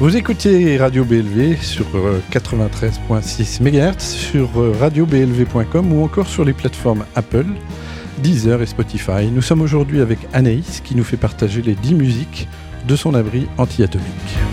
Vous écoutez Radio BLV sur 93.6 MHz, sur radioblv.com ou encore sur les plateformes Apple, Deezer et Spotify. Nous sommes aujourd'hui avec Anaïs qui nous fait partager les 10 musiques de son abri anti-atomique.